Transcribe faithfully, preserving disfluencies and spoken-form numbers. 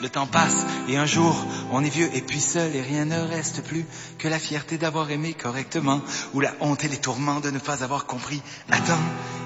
Le temps passe et un jour on est vieux et puis seul et rien ne reste plus que la fierté d'avoir aimé correctement ou la honte et les tourments de ne pas avoir compris. Attends,